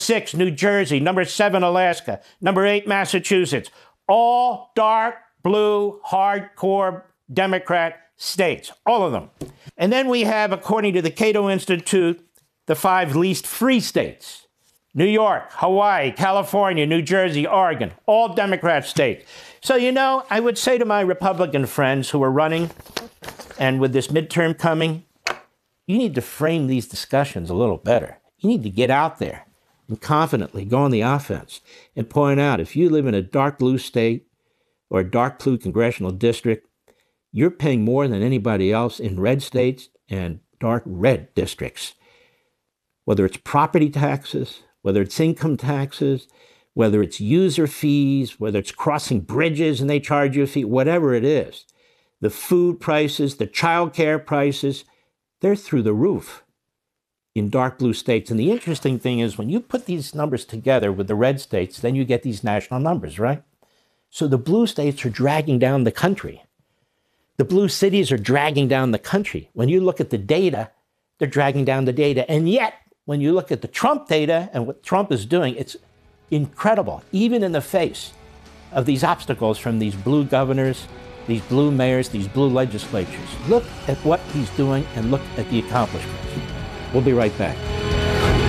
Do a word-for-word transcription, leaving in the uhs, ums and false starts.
six, New Jersey. Number seven, Alaska. Number eight, Massachusetts. All dark blue, hardcore Democrat states, all of them. And then we have, according to the Cato Institute, the five least free states. New York, Hawaii, California, New Jersey, Oregon, all Democrat states. So, you know, I would say to my Republican friends who are running, and with this midterm coming, you need to frame these discussions a little better. You need to get out there and confidently go on the offense and point out if you live in a dark blue state or a dark blue congressional district, you're paying more than anybody else in red states and dark red districts. Whether it's property taxes, whether it's income taxes, whether it's user fees, whether it's crossing bridges and they charge you a fee, whatever it is, the food prices, the child care prices, they're through the roof in dark blue states. And the interesting thing is when you put these numbers together with the red states, then you get these national numbers, right? So the blue states are dragging down the country. The blue cities are dragging down the country. When you look at the data, they're dragging down the data. And yet, when you look at the Trump data and what Trump is doing, it's incredible, even in the face of these obstacles from these blue governors, these blue mayors, these blue legislatures. Look at what he's doing and look at the accomplishments. We'll be right back.